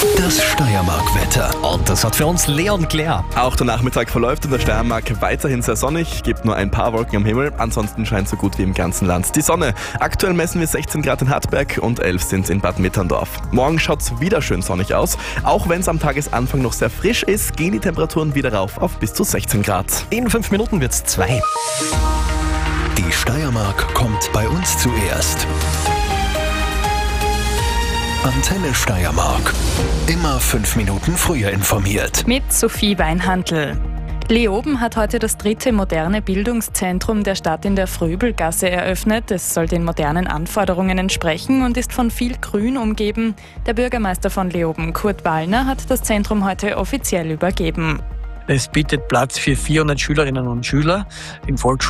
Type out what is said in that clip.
Das Steiermark-Wetter. Und das hat für uns Leon Claire. Auch der Nachmittag verläuft in der Steiermark weiterhin sehr sonnig, gibt nur ein paar Wolken am Himmel, ansonsten scheint so gut wie im ganzen Land die Sonne. Aktuell messen wir 16 Grad in Hartberg und 11 sind in Bad Mitterndorf. Morgen schaut's wieder schön sonnig aus. Auch wenn es am Tagesanfang noch sehr frisch ist, gehen die Temperaturen wieder rauf auf bis zu 16 Grad. In 5 Minuten wird's 2. Die Steiermark kommt bei uns zuerst. Antenne Steiermark. Immer 5 Minuten früher informiert. Mit Sophie Weinhandl. Leoben hat heute das 3. moderne Bildungszentrum der Stadt in der Fröbelgasse eröffnet. Es soll den modernen Anforderungen entsprechen und ist von viel Grün umgeben. Der Bürgermeister von Leoben, Kurt Wallner, hat das Zentrum heute offiziell übergeben. Es bietet Platz für 400 Schülerinnen und Schüler in Volksschulen